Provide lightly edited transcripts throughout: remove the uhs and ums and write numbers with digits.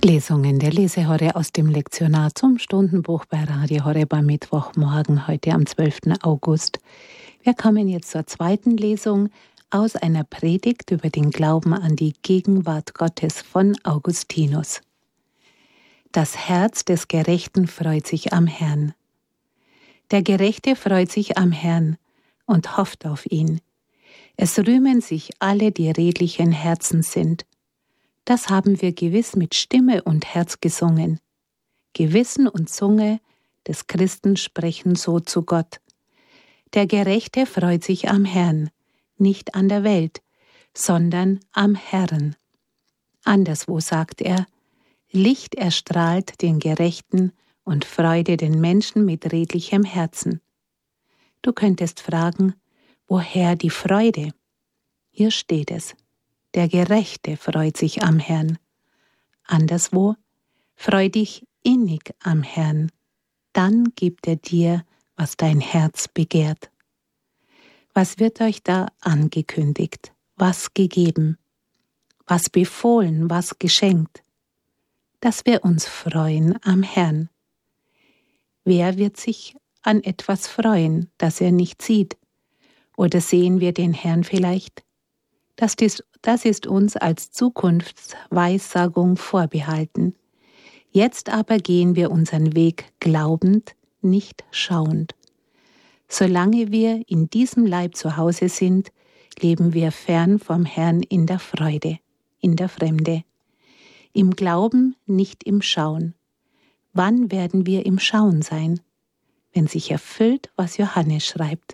Lesungen der Lesehorre aus dem Lektionar zum Stundenbuch bei Radio Horeb am Mittwochmorgen, heute am 12. August. Wir kommen jetzt zur zweiten Lesung aus einer Predigt über den Glauben an die Gegenwart Gottes von Augustinus. Das Herz des Gerechten freut sich am Herrn. Der Gerechte freut sich am Herrn und hofft auf ihn. Es rühmen sich alle, die redlichen Herzens sind. Das haben wir gewiss mit Stimme und Herz gesungen. Gewissen und Zunge des Christen sprechen so zu Gott. Der Gerechte freut sich am Herrn, nicht an der Welt, sondern am Herrn. Anderswo sagt er, Licht erstrahlt den Gerechten und Freude den Menschen mit redlichem Herzen. Du könntest fragen, woher die Freude? Hier steht es. Der Gerechte freut sich am Herrn. Anderswo, freu dich innig am Herrn, dann gibt er dir, was dein Herz begehrt. Was wird euch da angekündigt, was gegeben, was befohlen, was geschenkt? Dass wir uns freuen am Herrn. Wer wird sich an etwas freuen, das er nicht sieht? Oder sehen wir den Herrn vielleicht? Das ist uns als Zukunftsweissagung vorbehalten. Jetzt aber gehen wir unseren Weg glaubend, nicht schauend. Solange wir in diesem Leib zu Hause sind, leben wir fern vom Herrn in der Freude, in der Fremde. Im Glauben, nicht im Schauen. Wann werden wir im Schauen sein? Wenn sich erfüllt, was Johannes schreibt.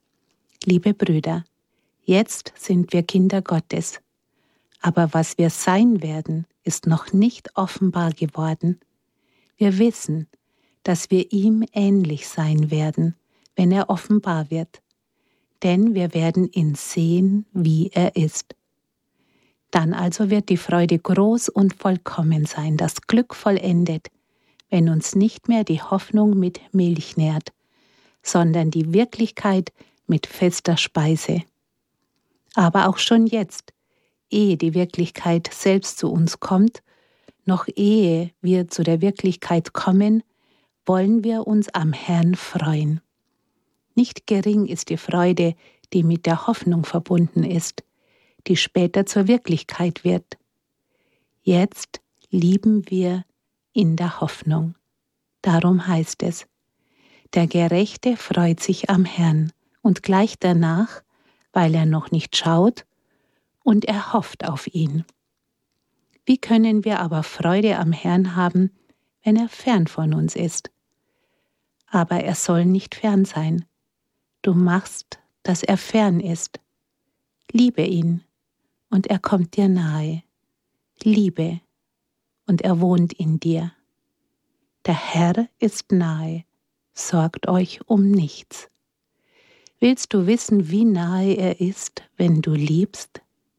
Liebe Brüder, jetzt sind wir Kinder Gottes, aber was wir sein werden, ist noch nicht offenbar geworden. Wir wissen, dass wir ihm ähnlich sein werden, wenn er offenbar wird, denn wir werden ihn sehen, wie er ist. Dann also wird die Freude groß und vollkommen sein, das Glück vollendet, wenn uns nicht mehr die Hoffnung mit Milch nährt, sondern die Wirklichkeit mit fester Speise. Aber auch schon jetzt, ehe die Wirklichkeit selbst zu uns kommt, noch ehe wir zu der Wirklichkeit kommen, wollen wir uns am Herrn freuen. Nicht gering ist die Freude, die mit der Hoffnung verbunden ist, die später zur Wirklichkeit wird. Jetzt lieben wir in der Hoffnung. Darum heißt es, der Gerechte freut sich am Herrn und gleich danach, weil er noch nicht schaut und er hofft auf ihn. Wie können wir aber Freude am Herrn haben, wenn er fern von uns ist? Aber er soll nicht fern sein. Du machst, dass er fern ist. Liebe ihn, und er kommt dir nahe. Liebe, und er wohnt in dir. Der Herr ist nahe, sorgt euch um nichts. Willst du wissen, wie nahe er ist, wenn du liebst?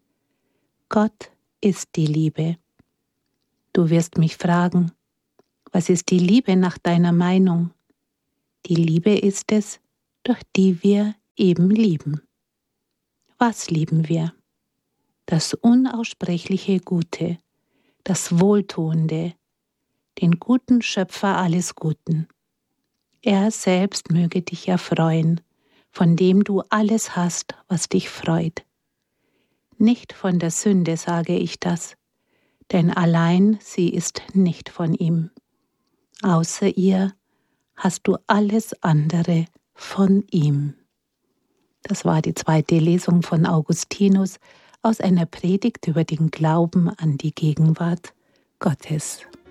Gott ist die Liebe. Du wirst mich fragen, was ist die Liebe nach deiner Meinung? Die Liebe ist es, durch die wir eben lieben. Was lieben wir? Das unaussprechliche Gute, das Wohltuende, den guten Schöpfer alles Guten. Er selbst möge dich erfreuen, von dem du alles hast, was dich freut. Nicht von der Sünde sage ich das, denn allein sie ist nicht von ihm. Außer ihr hast du alles andere von ihm. Das war die zweite Lesung von Augustinus aus einer Predigt über den Glauben an die Gegenwart Gottes.